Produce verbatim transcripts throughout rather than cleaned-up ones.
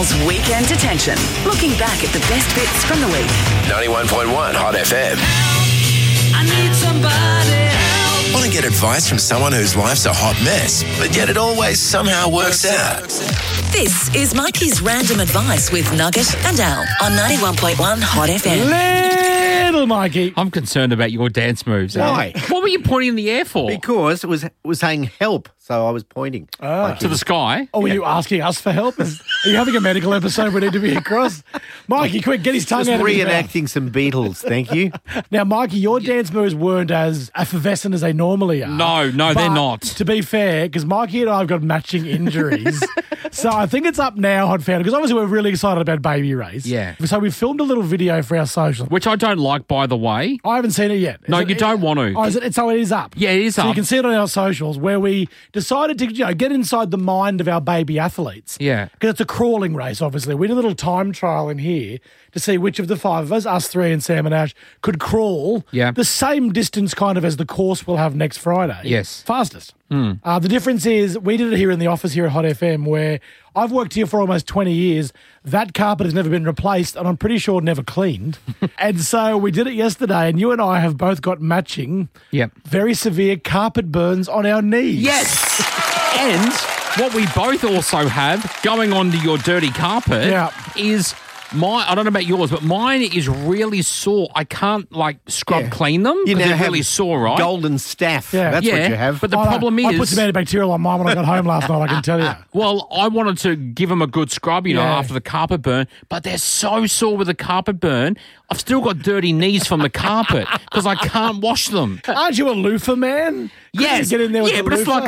Al's Weekend Detention. Looking back at the best bits from the week. ninety-one point one Hot F M. I need somebody help. Want to get advice from someone whose life's a hot mess, but yet it always somehow works out? This is Mikey's Random Advice with Nugget and Al on ninety-one point one Hot F M. Little Mikey. I'm concerned about your dance moves. Al. Why? What were you pointing in the air for? Because it was it was saying help, so I was pointing. Like To the sky? Oh, were you asking us for help? Is, are you having a medical episode we need to be across? Mikey, quick, get his tongue just out of his mouth. reenacting some Beatles, thank you. Now, Mikey, your dance moves weren't as effervescent as they normally are. No, no, they're But not. To be fair, because Mikey and I have got matching injuries. So I think it's up now, Hot Fan, because obviously we're really excited about Baby Race. Yeah. So we filmed a little video for our social. Which I don't like, by the way. I haven't seen it yet. No, Is it- you don't want to. Oh, is it? So it is up. Yeah, it is so up. you can see it on our socials where we decided to you know, get inside the mind of our baby athletes. Yeah. Because it's a crawling race, obviously. We did a little time trial in here to see which of the five of us, us three and Sam and Ash, could crawl Yeah. the same distance kind of as the course we'll have next Friday. Yes. Fastest. Uh, the difference is we did it here in the office here at Hot F M where I've worked here for almost twenty years. That carpet has never been replaced and I'm pretty sure never cleaned. And so we did it yesterday and you and I have both got matching Yep. very severe carpet burns on our knees. Yes. And what we both also have going onto your dirty carpet Yeah. is my, I don't know about yours, but mine is really sore. I can't like scrub Yeah. clean them You because now they're have really sore, right? Golden staph. Yeah. That's Yeah, what you have. but the I know. problem I put is- some antibacterial on mine when I got home last night, I can tell you. Well, I wanted to give them a good scrub, you know, Yeah. after the carpet burn, but they're so sore with the carpet burn. I've still got dirty knees from the carpet because I can't wash them. Aren't you a loofah man? Couldn't Yes, you get in there with yeah, the but it's loofah? like a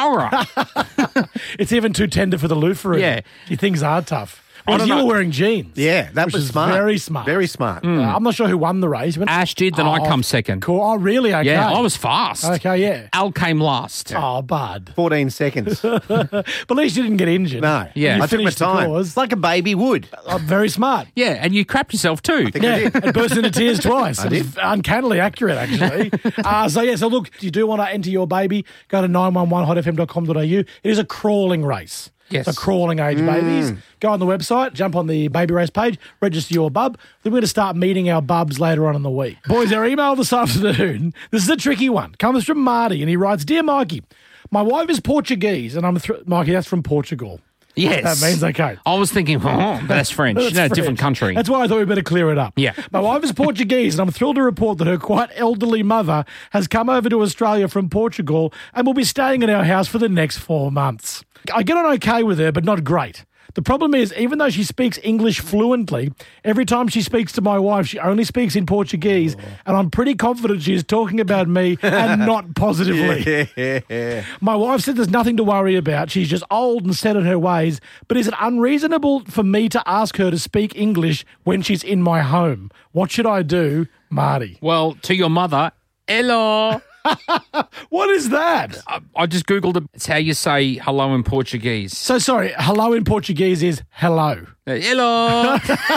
scourer. It's even too tender for the loofah. Yeah. Gee, things are tough. Whereas don't you know. were wearing jeans. yeah, that which was is smart. Very smart. Very smart. Uh, I'm not sure who won the race. But Ash did, then I Oh, come second. Cool. Oh, really? Okay. Yeah, I was fast. Okay, yeah. Al came last. Oh, bud. fourteen seconds. But at least you didn't get injured. No. Yeah. You I took my finished the time. course. It's like a baby would. Oh, very smart. Yeah, and you crapped yourself too. Yeah, it burst into tears twice. It was uncannily accurate, actually. uh, so, yeah, so look, if you do want to enter your baby, go to nine one one hot f m dot com dot a u. It is a crawling race. Yes. So crawling age babies. Go on the website, jump on the baby race page, register your bub. Then we're going to start meeting our bubs later on in the week. Boys, our email this afternoon, this is a tricky one, comes from Marty, and he writes, Dear Mikey, my wife is Portuguese, and I'm, th- Mikey, that's from Portugal. Yes. That means okay. I was thinking, oh, but that's French. That's no, French. different country. That's why I thought we better clear it up. Yeah. My wife is Portuguese, and I'm thrilled to report that her quite elderly mother has come over to Australia from Portugal and will be staying in our house for the next four months. I get on okay with her, but not great. The problem is, even though she speaks English fluently, every time she speaks to my wife, she only speaks in Portuguese, and I'm pretty confident she is talking about me and not positively. My wife said there's nothing to worry about. She's just old and set in her ways. But is it unreasonable for me to ask her to speak English when she's in my home? What should I do, Marty? Well, to your mother, hello. What is that? I, I just Googled it. It's how you say hello in Portuguese. So sorry, hello in Portuguese is hello. Uh, hello.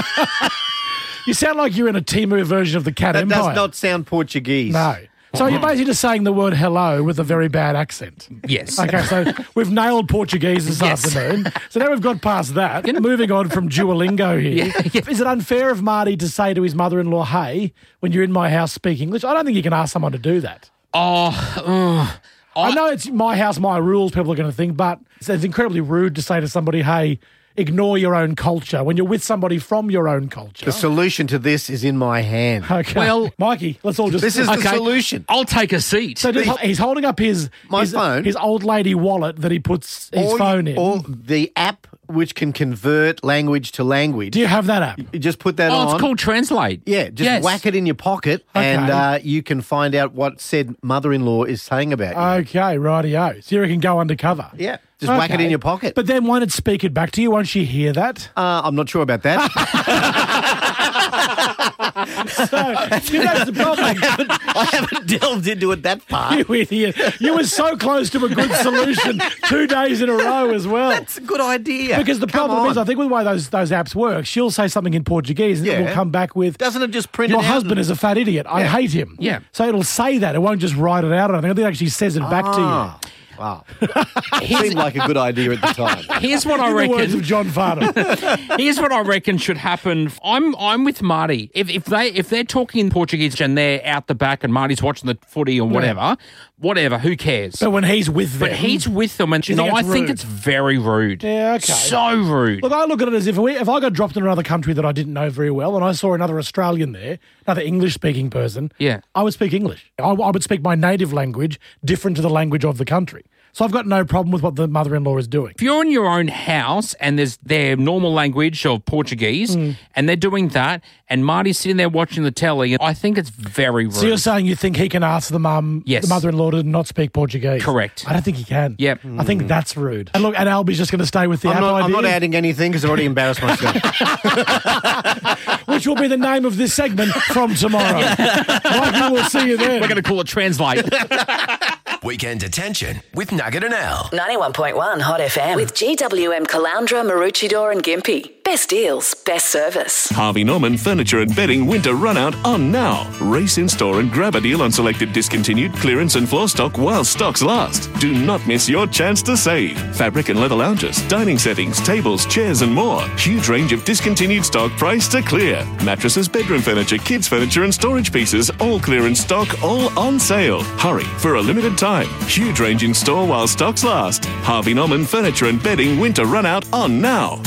You sound like you're in a Temu version of the Cat That Empire. does not sound Portuguese. No. So you're basically just saying the word hello with a very bad accent. Yes. Okay, so we've nailed Portuguese this Yes. afternoon. So now we've got past that. Moving on from Duolingo here. Yeah, yeah. Is it unfair of Marty to say to his mother-in-law, hey, when you're in my house, speak English? I don't think you can ask someone to do that. Oh, uh, I know it's my house, my rules, people are going to think, but it's it's incredibly rude to say to somebody, hey, ignore your own culture when you're with somebody from your own culture. The solution to this is in my hand. Okay. Well- Mikey, let's all just... This is the okay. solution. I'll take a seat. So just, he's holding up his My his, phone. his old lady wallet that he puts his Or- phone in. Or the app which can convert language to language. Do you have that app? You just put that oh, on. it's called Translate. Yeah, just Yes. whack it in your pocket and Okay. uh, you can find out what said mother-in-law is saying about you. Okay, rightio. So you can go undercover. Yeah, just whack it Okay. in your pocket. But then won't it speak it back to you? Won't she hear that? uh, I'm not sure about that. So, see, that's the problem. I haven't delved into it that far. You idiot. You were so close to a good solution two days in a row as well. It's a good idea. Because the Come problem on. is, I think with the way those, those apps work, she'll say something in Portuguese and it Yeah. will come back with, Doesn't it just print your it out? husband is a fat idiot. I Yeah. hate him. Yeah. So it'll say that. It won't just write it out. I think it actually says it back to Ah. you. Wow. Seemed like a good idea at the time. Here's what I In the words reckon. of John Farnham. Here's what I reckon should happen. I'm I'm with Marty. If if they if they're talking in Portuguese and they're out the back and Marty's watching the footy or whatever, whatever, who cares? But when he's with them. But he's with them, and you no, think I it's think rude? it's very rude. Yeah, okay. So rude. Look, I look at it as if we, if I got dropped in another country that I didn't know very well and I saw another Australian there, another English-speaking person, Yeah. I would speak English. I, I would speak my native language different to the language of the country. So I've got no problem with what the mother-in-law is doing. If you're in your own house and there's their normal language of Portuguese Mm. and they're doing that and Marty's sitting there watching the telly, I think it's very rude. So you're saying you think he can ask the mum, Yes. the mother-in-law, to not speak Portuguese? Correct. I don't think he can. Yep. I think that's rude. And look, and Albie's just going to stay with the I'm app not, I'm idea, not adding anything because I've already embarrassed myself. which will be the name of this segment from tomorrow. Mikey, we'll see you then. We're going to call it Translate. Weekend Detention with Nugget and Al. ninety-one point one Hot F M with G W M Caloundra, Maroochydore and Gympie. Best deals, best service. Harvey Norman Furniture and Bedding Winter Runout on now. Race in store and grab a deal on selected discontinued clearance and floor stock while stocks last. Do not miss your chance to save. Fabric and leather lounges, dining settings, tables, chairs and more. Huge range of discontinued stock priced to clear. Mattresses, bedroom furniture, kids furniture and storage pieces, all clearance stock, all on sale. Hurry for a limited time. Huge range in store while stocks last. Harvey Norman Furniture and Bedding Winter Runout on now.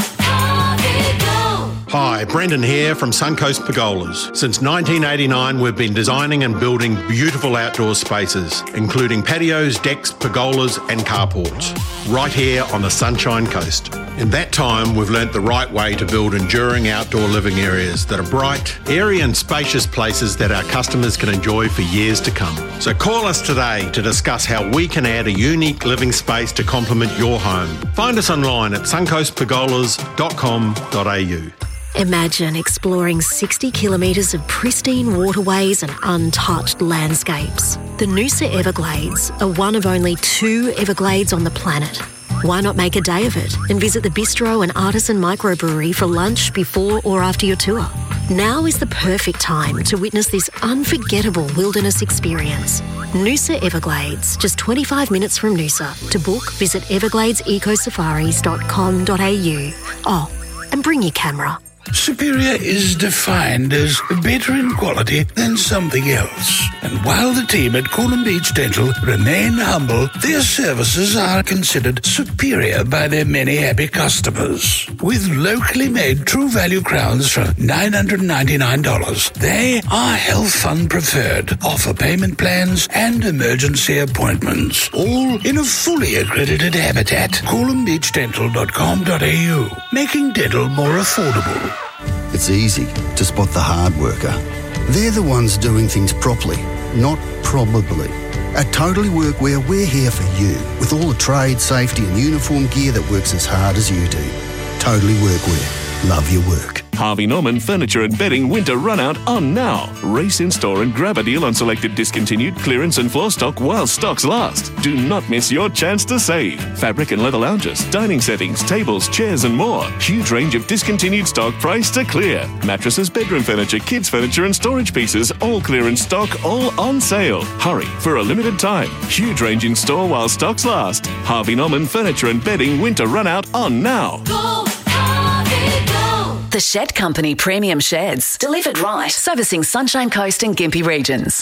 Hi, Brendan here from Suncoast Pergolas. Since nineteen eighty-nine, we've been designing and building beautiful outdoor spaces, including patios, decks, pergolas and carports, right here on the Sunshine Coast. In that time, we've learnt the right way to build enduring outdoor living areas that are bright, airy and spacious places that our customers can enjoy for years to come. So call us today to discuss how we can add a unique living space to complement your home. Find us online at suncoast pergolas dot com dot a u. Imagine exploring sixty kilometres of pristine waterways and untouched landscapes. The Noosa Everglades are one of only two Everglades on the planet. Why not make a day of it and visit the bistro and artisan microbrewery for lunch before or after your tour? Now is the perfect time to witness this unforgettable wilderness experience. Noosa Everglades, just twenty-five minutes from Noosa. To book, visit everglades eco safaris dot com dot a u. Oh, and bring your camera. Superior is defined as better in quality than something else. And while the team at Coolum Beach Dental remain humble, their services are considered superior by their many happy customers. With locally made True Value crowns for nine hundred ninety-nine dollars, they are Health Fund preferred, offer payment plans and emergency appointments, all in a fully accredited habitat. coolum beach dental dot com dot a u, making dental more affordable. It's easy to spot the hard worker. They're the ones doing things properly, not probably. At Totally Workwear, we're here for you with all the trade, safety and uniform gear that works as hard as you do. Totally Workwear. Love your work. Harvey Norman Furniture and Bedding Winter Runout on now. Race in store and grab a deal on selected discontinued clearance and floor stock while stocks last. Do not miss your chance to save. Fabric and leather lounges, dining settings, tables, chairs and more. Huge range of discontinued stock priced to clear. Mattresses, bedroom furniture, kids furniture and storage pieces, all clearance stock, all on sale. Hurry for a limited time. Huge range in store while stocks last. Harvey Norman Furniture and Bedding Winter Runout on now. Go, Harvey, go. The Shed Company Premium Sheds. Delivered right. Servicing Sunshine Coast and Gympie regions.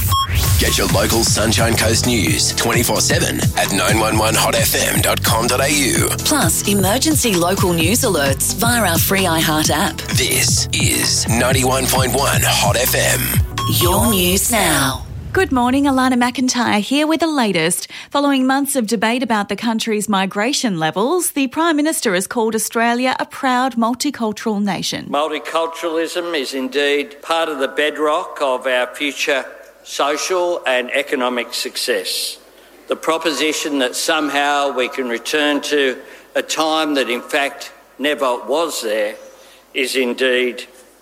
Get your local Sunshine Coast news twenty-four seven at nine one one hot f m dot com dot a u. Plus, emergency local news alerts via our free iHeart app. This is ninety-one point one Hot F M. Your news now. Good morning, Alana McIntyre here with the latest. Following months of debate about the country's migration levels, the Prime Minister has called Australia a proud multicultural nation. Multiculturalism is indeed part of the bedrock of our future social and economic success. The proposition that somehow we can return to a time that in fact never was there is indeed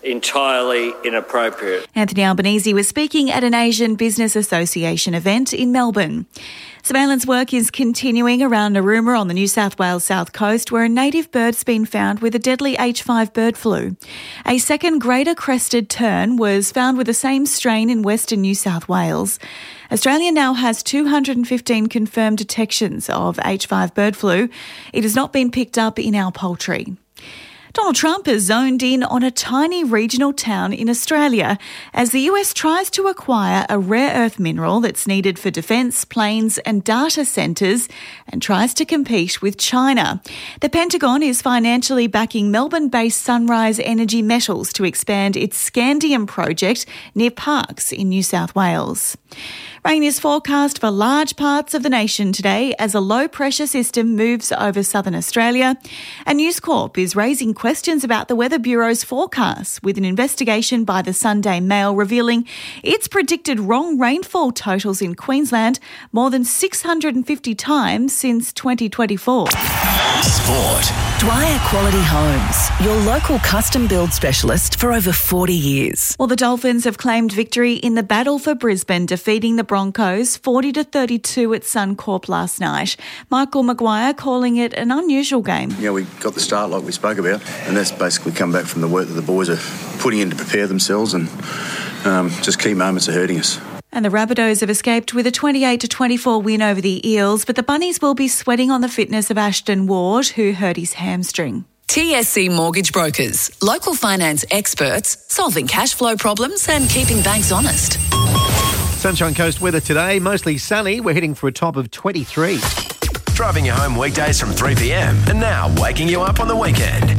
entirely inappropriate. Anthony Albanese was speaking at an Asian Business Association event in Melbourne. Surveillance work is continuing around Narooma on the New South Wales south coast, where a native bird's been found with a deadly H five bird flu. A second greater crested tern was found with the same strain in western New South Wales. Australia now has two hundred fifteen confirmed detections of H five bird flu. It has not been picked up in our poultry. Donald Trump has zoned in on a tiny regional town in Australia as the U S tries to acquire a rare earth mineral that's needed for defence, planes and data centres and tries to compete with China. The Pentagon is financially backing Melbourne-based Sunrise Energy Metals to expand its scandium project near Parkes in New South Wales. Rain is forecast for large parts of the nation today as a low-pressure system moves over southern Australia. And News Corp is raising questions about the Weather Bureau's forecasts, with an investigation by the Sunday Mail revealing it's predicted wrong rainfall totals in Queensland more than six hundred fifty times since twenty twenty-four. Sport. Dwyer Quality Homes, your local custom build specialist for over forty years. Well, the Dolphins have claimed victory in the battle for Brisbane, defeating the Broncos forty to thirty-two at Suncorp last night. Michael Maguire calling it an unusual game. Yeah, we got the start like we spoke about, and that's basically come back from the work that the boys are putting in to prepare themselves, and um, just key moments are hurting us. And the Rabbitohs have escaped with a twenty-eight to twenty-four win over the Eels, but the Bunnies will be sweating on the fitness of Ashton Ward, who hurt his hamstring. T S C Mortgage Brokers, local finance experts, solving cash flow problems and keeping banks honest. Sunshine Coast weather today, mostly sunny. We're heading for a top of twenty-three. Driving you home weekdays from three p.m. and now waking you up on the weekend.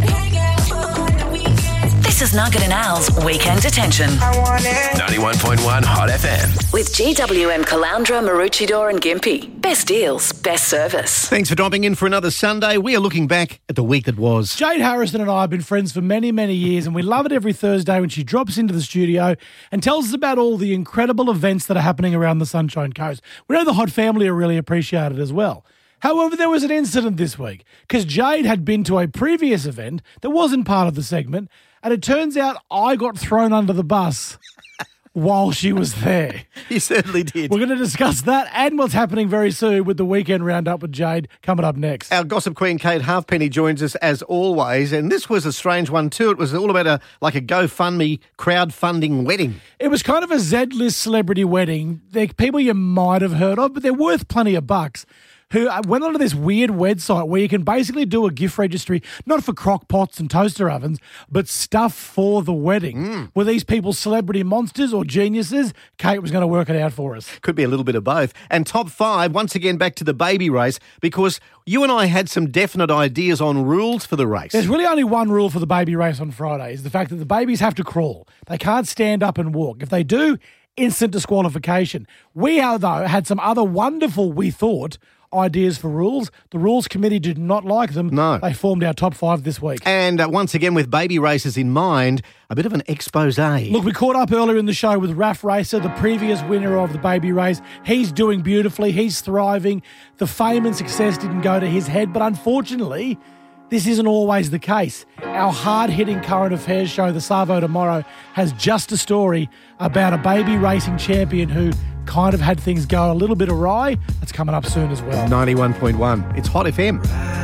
This is Nugget and Al's Weekend Detention. ninety-one point one Hot F M. With G W M Caloundra, Maroochydore and Gympie. Best deals, best service. Thanks for dropping in for another Sunday. We are looking back at the week that was. Jade Harrison and I have been friends for many, many years, and we love it every Thursday when she drops into the studio and tells us about all the incredible events that are happening around the Sunshine Coast. We know the Hot family are really appreciated as well. However, there was an incident this week because Jade had been to a previous event that wasn't part of the segment, and it turns out I got thrown under the bus while she was there. You certainly did. We're going to discuss that and what's happening very soon with the Weekend Roundup with Jade coming up next. Our gossip queen, Kate Halfpenny, joins us as always, and this was a strange one too. It was all about a like a GoFundMe crowdfunding wedding. It was kind of a Z-list celebrity wedding. They're people you might have heard of, but they're worth plenty of bucks, who went onto this weird website where you can basically do a gift registry, not for crock pots and toaster ovens, but stuff for the wedding. Mm. Were these people celebrity monsters or geniuses? Kate was going to work it out for us. Could be a little bit of both. And top five, once again, back to the baby race, because you and I had some definite ideas on rules for the race. There's really only one rule for the baby race on Friday, is the fact that the babies have to crawl. They can't stand up and walk. If they do, instant disqualification. We, though, had some other wonderful, we thought, ideas for rules. The Rules Committee did not like them. No. They formed our top five this week. And uh, once again, with baby races in mind, a bit of an expose. Look, we caught up earlier in the show with Raf Racer, the previous winner of the baby race. He's doing beautifully. He's thriving. The fame and success didn't go to his head, but unfortunately, this isn't always the case. Our hard-hitting current affairs show, The Savo Tomorrow, has just a story about a baby racing champion who kind of had things go a little bit awry. That's coming up soon as well. ninety-one point one. It's Hot F M.